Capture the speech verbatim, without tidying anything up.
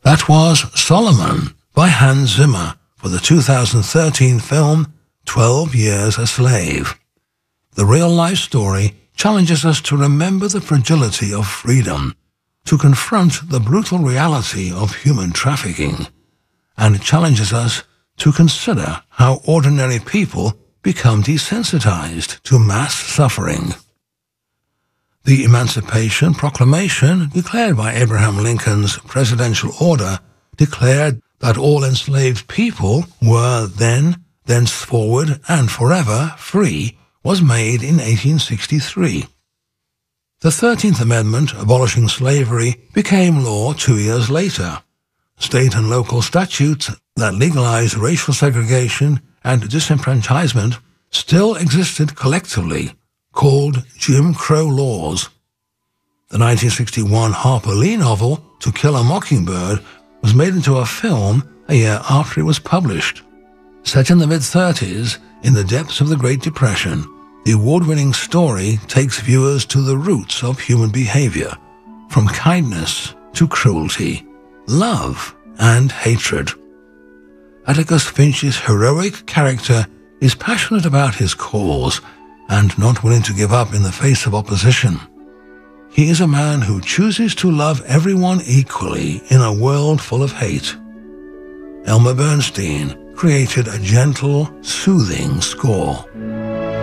That was Solomon by Hans Zimmer for the two thousand thirteen film twelve Years a Slave. The real-life story challenges us to remember the fragility of freedom, to confront the brutal reality of human trafficking, and challenges us to consider how ordinary people become desensitized to mass suffering. The Emancipation Proclamation, declared by Abraham Lincoln's presidential order, declared that all enslaved people were then, thenceforward, and forever free, was made in eighteen sixty-three. The thirteenth Amendment, abolishing slavery, became law two years later. State and local statutes that legalized racial segregation and disenfranchisement still existed collectively, called Jim Crow laws. The nineteen sixty-one Harper Lee novel, To Kill a Mockingbird, was made into a film a year after it was published. Set in the mid-thirties, in the depths of the Great Depression, the award-winning story takes viewers to the roots of human behavior, from kindness to cruelty, love and hatred. Atticus Finch's heroic character is passionate about his cause and not willing to give up in the face of opposition. He is a man who chooses to love everyone equally in a world full of hate. Elmer Bernstein created a gentle, soothing score.